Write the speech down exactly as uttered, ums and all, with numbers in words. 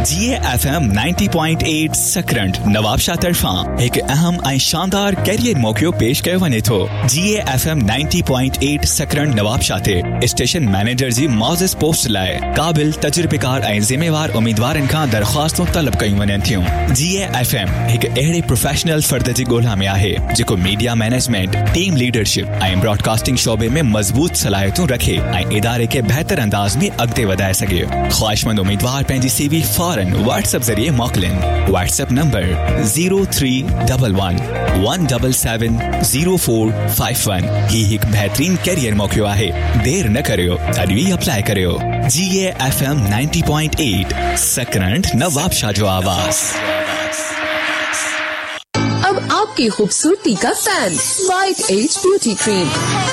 जीए FM ninety point eight सकरंट Nawabshah तरफा एक अहम ऐं शानदार कैरियर मौक़ो पेश कयो वञे थो। जीए FM ninety point eight सकरंट Nawabshah ते स्टेशन मैनेजर जी मौज़िज़ पोस्ट लाइ क़ाबिल तजुर्बेकार ऐं ज़िम्मेवार उम्मीदवारनि खां दरख़्वास्तूं तलब कयूं वञनि थियूं। जीए एफएम हिकु अहिड़े प्रोफेशनल फर्द जी ॻोल्हा में आहे जेको मीडिया मैनेजमेंट, टीम लीडरशिप ऐं ब्रॉडकास्टिंग शोबे में मज़बूत सलाहियतूं रखे ऐं इदारे के बेहतर अंदाज में अॻिते वधाए सघे। ख़्वाहिशमंद उम्मीदवार पंहिंजी सीवी फौरन व्हाट्सएप ज़रिए मोकिलिन। WhatsApp number zero three one one one seven seven zero four five one. ही हिकु बेहतरीन कैरियर मौक़ो आहे। देर न करियो, अॼु ई अप्लाई करियो। जीए FM ninety point eight सकरंट Nawabshah जो आवाज़। अब आपकी खूबसूरती का fan white as beauty cream.